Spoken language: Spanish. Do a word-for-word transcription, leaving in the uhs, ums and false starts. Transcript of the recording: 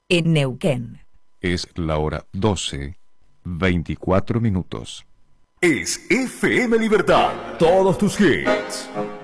en Neuquén. Es la hora doce, veinticuatro minutos. Es F M Libertad. Todos tus hits.